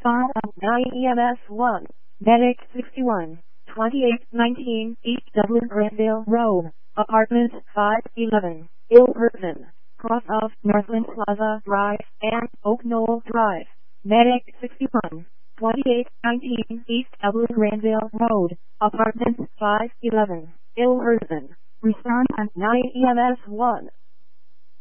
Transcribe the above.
Respond on 9 EMS 1. Medic 61. 2819 East Dublin Granville Road. Apartment 511. Ilverton. Cross of Northland Plaza Drive and Oak Knoll Drive. Medic 61. 2819 East Dublin Granville Road. Apartment 511. Ilverton. Respond on 9 EMS 1.